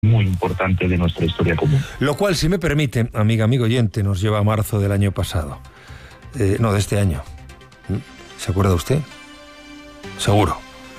muy importante de nuestra historia común. Lo cual, si me permite, amigo oyente, nos lleva a marzo del año pasado. No, de este año. ¿Se acuerda usted? Seguro.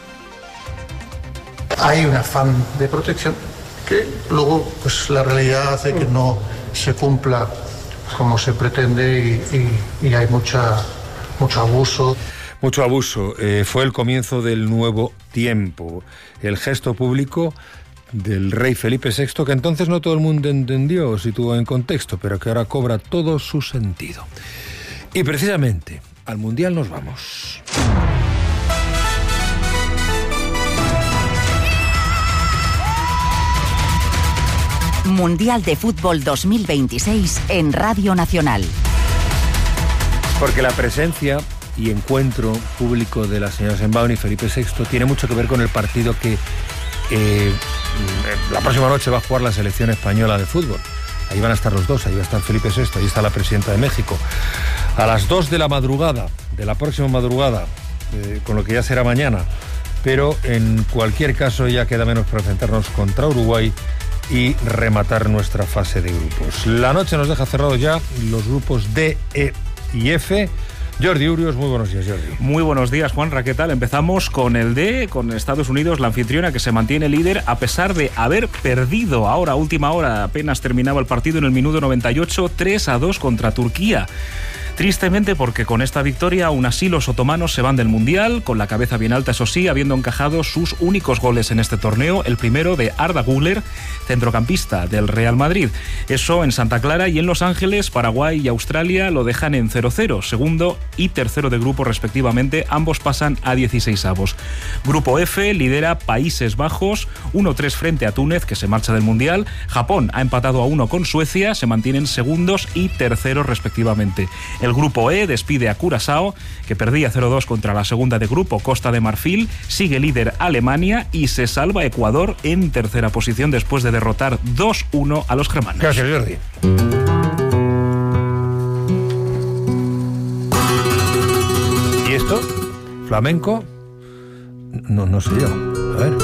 Hay un afán de protección que luego pues la realidad hace que no se cumpla como se pretende y hay mucho abuso. Mucho abuso. Fue el comienzo del nuevo tiempo. El gesto público del rey Felipe VI, que entonces no todo el mundo entendió o situó en contexto, pero que ahora cobra todo su sentido. Y precisamente al Mundial nos vamos. Mundial de Fútbol 2026 en Radio Nacional. Porque la presencia y encuentro público de la señora Sheinbaum y Felipe VI tiene mucho que ver con el partido que la próxima noche va a jugar la selección española de fútbol. Ahí van a estar los dos, ahí va a estar Felipe VI, ahí está la presidenta de México. A las 2 de la madrugada, de la próxima madrugada, con lo que ya será mañana, pero en cualquier caso ya queda menos para enfrentarnos contra Uruguay y rematar nuestra fase de grupos. La noche nos deja cerrados ya los grupos D, E y F. Jordi Urios, muy buenos días, Jordi. Muy buenos días, Juanra, ¿qué tal? Empezamos con el D, con Estados Unidos, la anfitriona, que se mantiene líder a pesar de haber perdido ahora, última hora, apenas terminaba el partido en el minuto 98, 3-2 contra Turquía. Tristemente, porque con esta victoria aún así los otomanos se van del Mundial, con la cabeza bien alta, eso sí, habiendo encajado sus únicos goles en este torneo, el primero de Arda Güler, centrocampista del Real Madrid. Eso en Santa Clara, y en Los Ángeles, Paraguay y Australia lo dejan en 0-0, segundo y tercero de grupo respectivamente, ambos pasan a 16avos. Grupo F lidera Países Bajos, 1-3 frente a Túnez, que se marcha del Mundial. Japón ha empatado a 1 con Suecia, se mantienen segundos y terceros respectivamente. El grupo E despide a Curazao, que perdía 0-2 contra la segunda de grupo, Costa de Marfil. Sigue líder Alemania y se salva Ecuador en tercera posición después de derrotar 2-1 a los germanos. Gracias, Jordi. ¿Y esto? ¿Flamenco? No sé yo. A ver.